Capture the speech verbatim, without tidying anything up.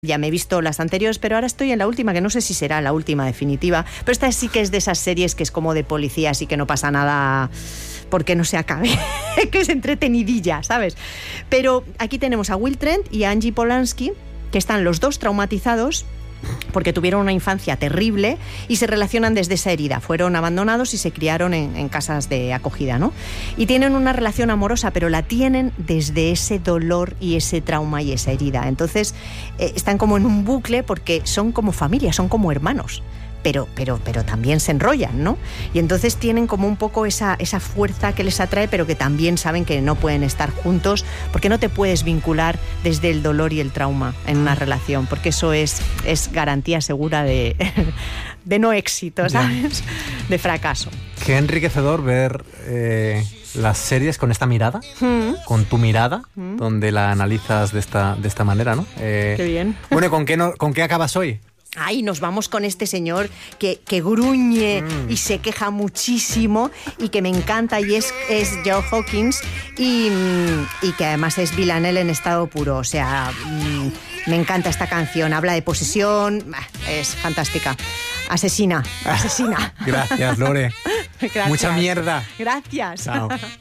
Ya me he visto las anteriores, pero ahora estoy en la última, que no sé si será la última definitiva. Pero esta sí que es de esas series que es como de policía, así que no pasa nada porque no se acabe, que es entretenidilla, ¿sabes? Pero aquí tenemos a Will Trent y a Angie Polanski, que están los dos traumatizados porque tuvieron una infancia terrible y se relacionan desde esa herida. Fueron abandonados y se criaron en, en casas de acogida, ¿no? Y tienen una relación amorosa, pero la tienen desde ese dolor y ese trauma y esa herida. Entonces, eh, están como en un bucle porque son como familia, son como hermanos. Pero, pero, pero también se enrollan, ¿no? Y entonces tienen como un poco esa, esa fuerza que les atrae, pero que también saben que no pueden estar juntos, porque no te puedes vincular desde el dolor y el trauma en una relación, porque eso es, es garantía segura de, de no éxito, ¿sabes? De fracaso. Qué enriquecedor ver eh, las series con esta mirada, mm. con tu mirada, mm. donde la analizas de esta, de esta manera, ¿no? Eh, Qué bien. Bueno, ¿con qué, no, ¿con qué acabas hoy? Ay, nos vamos con este señor que, que gruñe mm. y se queja muchísimo y que me encanta, y es, es Joe Hawkins, y, y que además es Villanelle en estado puro. O sea, me encanta esta canción, habla de posesión, es fantástica. Asesina, asesina. Gracias, Lore. Gracias. Mucha mierda. Gracias. Chao.